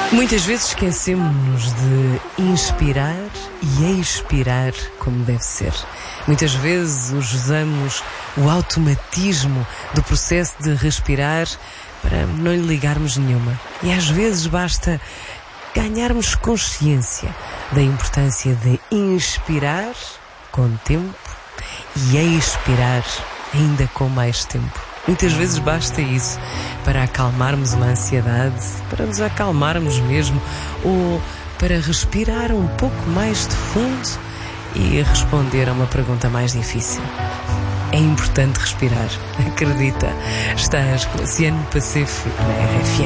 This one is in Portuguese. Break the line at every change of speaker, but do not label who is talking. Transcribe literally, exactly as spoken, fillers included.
Muitas vezes esquecemos-nos de inspirar e expirar como deve ser. Muitas vezes usamos o automatismo do processo de respirar para não lhe ligarmos nenhuma. E às vezes basta ganharmos consciência da importância de inspirar com tempo e expirar ainda com mais tempo. Muitas vezes basta isso para acalmarmos uma ansiedade, para nos acalmarmos mesmo, ou para respirar um pouco mais de fundo e responder a uma pergunta mais difícil. É importante respirar, acredita. Estás com o Oceano Pacífico na R F M.